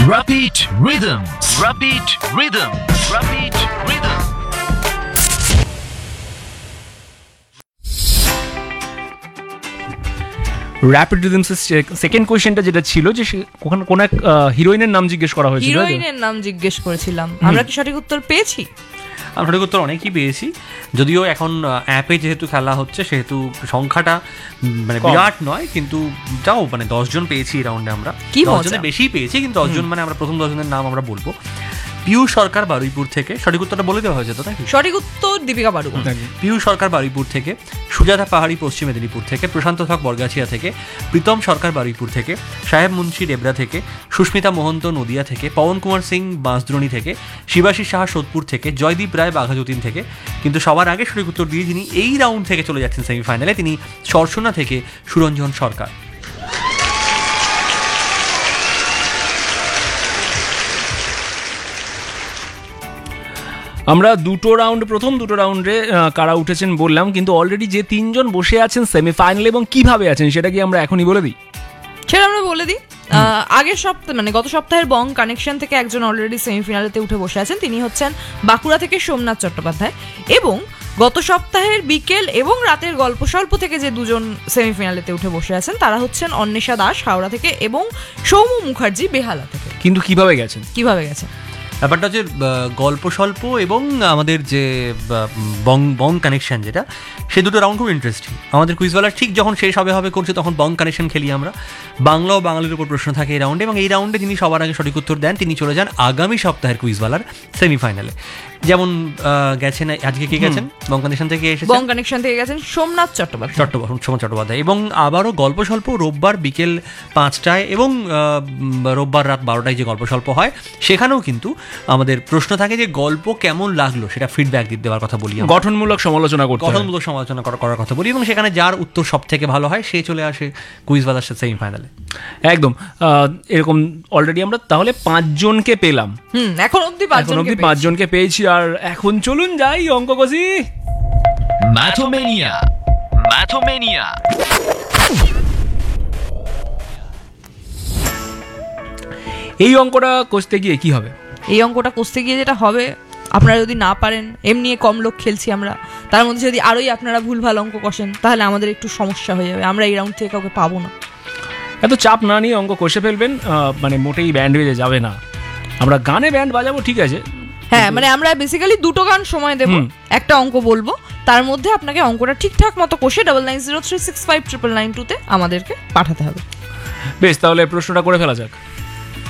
Rapid Rhythms. Rapid Rhythm. Rapid Rhythm. Rapid রিদমসের second কোয়েশ্চেনটা যেটা ছিল যে ওখানে কোন এক হিরোইনের নাম জিজ্ঞেস করা হয়েছিল, হিরোইনের নাম জিজ্ঞেস করেছিলাম। আমরা কি সঠিক উত্তর পেয়েছি? আমরা সঠিক উত্তর অনেকই পেয়েছি, যদিও এখন অ্যাপে যেহেতু খেলা হচ্ছে সেহেতু সংখ্যাটা মানে বিরাট নয়, কিন্তু যাও মানে 10 জন পেয়েছি এই রাউন্ডে। আমরা 10 জনের বেশি পেয়েছি, কিন্তু 10 জন মানে আমরা প্রথম 10 জনের নাম আমরা বলবো। পিয়ুষ সরকার বারুইপুর থেকে, সঠিক উত্তরটা বলে দেওয়া হয়েছে তো নাকি? সঠিক উত্তর দীপিকা পাড়ুকোন। পিয়ুষ সরকার বারুইপুর থেকে, সুজাতা পাহাড়ি পশ্চিম মেদিনীপুর থেকে, প্রশান্ত থক বরগাছিয়া থেকে, প্রীতম সরকার বারুইপুর থেকে, সাহেব মুন্সি ডেবরা থেকে, সুস্মিতা মোহন্ত নদিয়া থেকে, পবন কুমার সিং বাঁশদ্রোণী থেকে, শিবাশী সাহা সোদপুর থেকে, জয়দীপ রায় বাঘাযতীন থেকে। কিন্তু সবার আগে সঠিক উত্তর দিয়ে যিনি এই রাউন্ড থেকে চলে যাচ্ছেন সেমিফাইনালে, তিনি সরসোনা থেকে সুরঞ্জন সরকার। আমরা প্রথম দুটো রাউন্ডে কারা উঠেছেন বললাম, কিন্তু অলরেডি যে 3 জন বসে আছেন সেমিফাইনালে এবং কিভাবে আছেন সেটা কি আমরা এখনই বলে দিই? সেটা আমরা বলে দিই। আগের সপ্তাহে মানে গত সপ্তাহের বং কানেকশন থেকে একজন অলরেডি সেমিফাইনালেতে উঠে বসে আছেন, তিনি হচ্ছেন বাঁকুড়া থেকে সোমনাথ চট্টোপাধ্যায়। এবং গত সপ্তাহের বিকেল এবং রাতের গল্প স্বল্প থেকে যে দুজন সেমিফাইনালেতে উঠে বসে আছেন তারা হচ্ছেন অন্বেষা দাস হাওড়া থেকে এবং সৌম্য মুখার্জি বেহালা থেকে। কিন্তু কিভাবে গেছেন? ব্যাপারটা হচ্ছে গল্প স্বল্প এবং আমাদের যে বং কানেকশন যেটা, সে দুটো রাউন্ড খুব ইন্টারেস্টিং। আমাদের কুইজওয়ালার ঠিক যখন শেষ হবে করছে তখন বং কানেকশন খেলি আমরা। বাংলা ও বাঙালির উপর প্রশ্ন থাকে এই রাউন্ডে, এবং এই রাউন্ডে যিনি সবার আগে সঠিক উত্তর দেন তিনি চলে যান আগামী সপ্তাহের কুইজওয়ালার সেমিফাইনালে। যেমন গেছেন আজকে কে গেছেন বং কানেকশন থেকে এসেছেন? বং কানেকশন থেকে গেছেন সোমনাথ চট্টোপাধ্যায়। এবং আবারও গল্প স্বল্প রোববার বিকেল 5টায় এবং রোববার রাত 12টায় যে গল্প স্বল্প হয় সেখানেও কিন্তু আমাদের প্রশ্ন থাকে যে গল্প কেমন লাগলো সেটা ফিডব্যাক দেওয়ার কথা বলি, গঠনমূলক সমালোচনা করার কথা বলি, এবং সেখানে যার উত্তর সব থেকে ভালো হয় সে চলে আসে কুইজওয়ালার সাথে সেমিফাইনালে। একদম এরকম অলরেডি আমরা তাহলে 5 জনকে পেলাম। এখন অবধি 5 জনকে পেয়েছি। আর এখন চলুন যাই অঙ্ক কষি। ম্যাথোমেনিয়া। এই অঙ্কটা কষতে গিয়ে কি হবে? এই অঙ্কটা কষতে গিয়ে যেটা হবে, আপনারা যদি না পারেন, এমনি কম লোক খেলছি আমরা, তার মধ্যে যদি আরোই আপনারা ভুলভাল অঙ্ক কষেন তাহলে আমাদের একটু সমস্যা হয়ে যাবে, আমরা এই রাউন্ড থেকে কাউকে পাবো না। এত চাপ না নিয়ে অঙ্ক কষে ফেলবেন, মানে মোটেই ব্যান্ড বেজে যাবে না। আমরা গানে ব্যান্ড বাজাবো ঠিক আছে, হ্যাঁ, মানে আমরা বেসিক্যালি 2টো গান সময় দেবো, একটা অঙ্ক বলবো, তার মধ্যে আপনাকে অঙ্কটা ঠিকঠাক মতো কষে 9903659992 আমাদেরকে পাঠাতে হবে। বেশ, তাহলে প্রশ্নটা করে ফেলা যাক।